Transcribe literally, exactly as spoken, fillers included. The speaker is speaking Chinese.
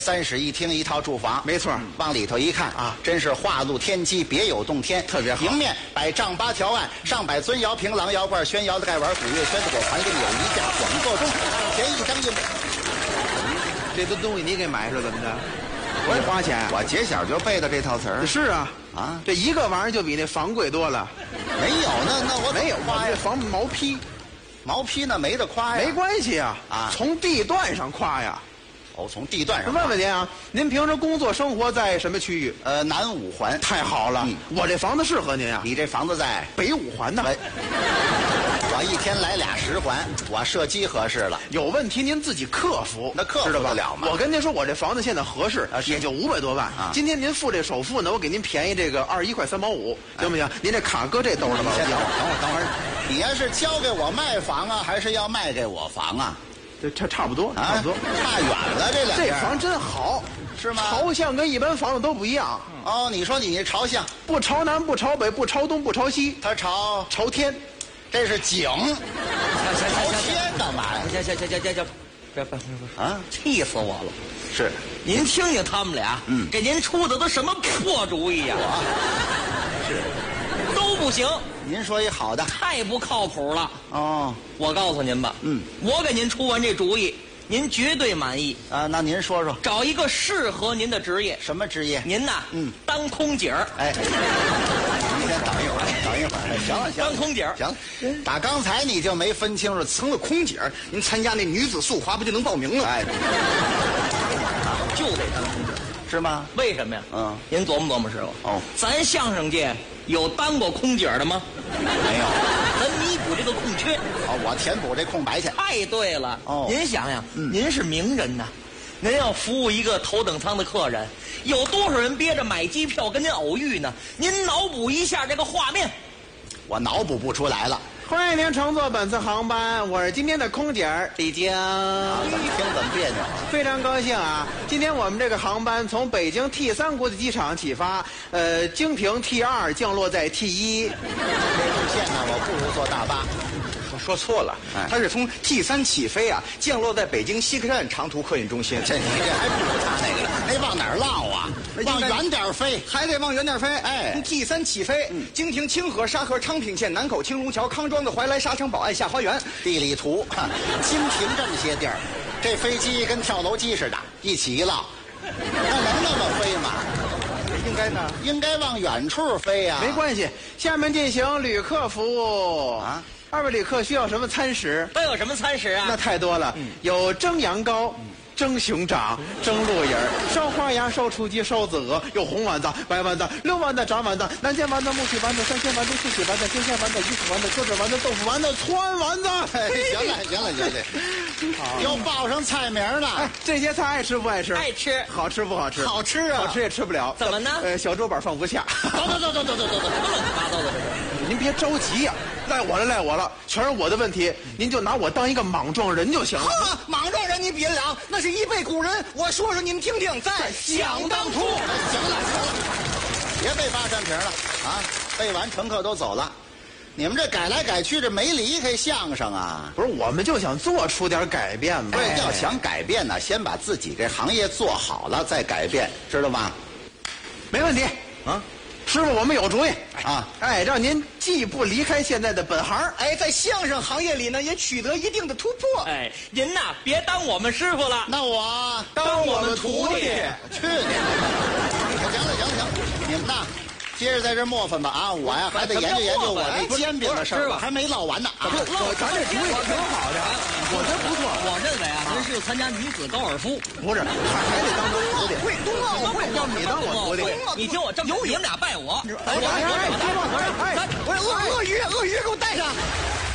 三室一厅一套住房， 没错。 往里头一看啊，真是画露天机，别有洞天， 特别好。 迎面百丈八条案，上百尊窑瓶、狼窑罐、宣窑的盖碗、古月轩子果盘，另有一架广座钟，前一张印。 这都东西你给买是怎么着？我也花钱。 我解小就背的这套词儿。 是啊， 啊， 这一个玩意儿就比那房贵多了。 没有，那那我没有夸呀， 房毛坯， 毛坯那没得夸呀。 没关系啊， 啊， 从地段上夸呀。 哦，从地段上。 问问您啊，您平时工作生活在什么区域？ 呃，南五环。 太好了，嗯、我这房子适合您啊。 你这房子在北五环呢。 我一天来俩十环，我射击合适了。 有问题您自己克服， 那克服得了吗？ 我跟您说，我这房子现在合适，也就五百多万。啊、今天您付这首付呢，我给您便宜这个二十一块三毛五，行不行？您这卡搁这兜了吧？ 先等会儿，等会儿，等会儿，你要是交给我卖房啊，还是要卖给我房啊？ 这差差不多，差不多， 差远了这两。 这房真好， 是吗？ 朝向跟一般房子都不一样。 哦，你说你朝向不朝南，不朝北，不朝东，不朝西， 它朝朝天。 这是井，朝天干嘛呀？ 行行行行行行，别别别啊！气死我了！ 是， 您听听他们俩，嗯，给您出的都什么破主意呀？是，都不行。 您说一好的， 太不靠谱了。 哦， 我告诉您吧，嗯，我给您出完这主意，您绝对满意啊。那您说说， 找一个适合您的职业。 什么职业？ 您呐，嗯，当空姐儿。 哎。您先等一会儿，等一会儿。行了，行了， 当空姐儿行了。打刚才你就没分清楚，成了空姐儿，您参加那女子速滑不就能报名了？哎， 就得当空姐儿， 是吗？ 为什么呀？ 嗯， 您琢磨琢磨，师傅。 哦， 咱相声界有当过空姐儿的吗？ 没有。 咱弥补这个空缺。 哦，我填补这空白去。 太对了。 哦， 您想想， 嗯、 您是名人呐。您要服务一个头等舱的客人，有多少人憋着买机票跟您偶遇呢？您脑补一下这个画面。 我脑补不出来了。 欢迎您乘坐本次航班，我是今天的空姐李晶。 啊，怎么听怎么别扭？ 非常高兴啊！今天我们这个航班从北京 T 三国际机场起发，呃，京平 T 二降落在 T 一。 这路线呢，我不如坐大巴。 我说错了，哎、他是从 T 三起飞啊，降落在北京西客站长途客运中心。 这你这还不如他那个，那往哪儿落啊？往远点飞， 还得往远点飞。 哎 ，T 三起飞，嗯、京停清河、沙河、昌平县、南口、青龙桥、康庄的怀来、沙城、宝爱、下花园。 地理图，京停这么些地儿，这飞机跟跳楼机似的，一起一落，那能那么飞吗？ 应该呢， 应该往远处飞呀、啊。 没关系，下面进行旅客服务啊。二位旅客需要什么餐食？ 都有什么餐食啊？ 那太多了，嗯、有蒸羊羔、嗯、蒸熊掌、蒸鹿眼、烧花鸭、烧雏鸡、烧子鹅，有红丸子、白丸子、溜丸子、炸丸子、南煎丸子、木须丸子、三鲜丸子、四喜丸子、鲜馅丸子、鱼腐丸子、鸽子丸子、豆腐丸子、川丸子。 哎、行了，行了，行了，又报上菜名了。 哎，这些菜爱吃不爱吃？ 爱吃。 好吃不好吃？ 好吃啊！ 好吃也吃不了。 怎么呢？ 呃，小桌板放不下。 走走走走走走走走，什么乱七八糟的这是？ 您别着急呀、啊。赖我了，赖我了，全是我的问题。您就拿我当一个莽撞人就行了。 呵，莽撞人你比得了？那是一辈古人。我说说你们听听，在想当初。 行了行了，别背八扇屏了啊！背完乘客都走了，你们这改来改去，这没离开相声啊？ 不是，我们就想做出点改变嘛。 对，要想改变呢，先把自己这行业做好了再改变，知道吗？ 没问题啊。师傅，我们有主意啊！ 哎，让您既不离开现在的本行， 哎，在相声行业里呢，也取得一定的突破。 哎，您呐，别当我们师傅了， 那我当我们徒弟。 去你！行了行了行了，你们呐，接着在这磨粉吧啊！我呀还得研究研究我这煎饼的事儿，我还没唠完呢。 不是， 咱这主意挺好的，我觉得不错。 我认为啊，您是参加女子高尔夫， 不是，还还得当徒弟。 会冬奥会， 要你当我徒弟， 你听我这么说，你们俩拜我。 哎，我我我我， 我鳄鳄鱼鳄鱼给我带上。